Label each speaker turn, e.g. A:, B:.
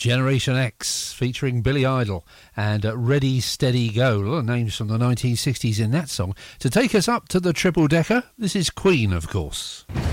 A: Generation X featuring Billy Idol and Ready, Steady, Go. A lot of names from the 1960s in that song. To take us up to the triple decker, this is Queen, of course.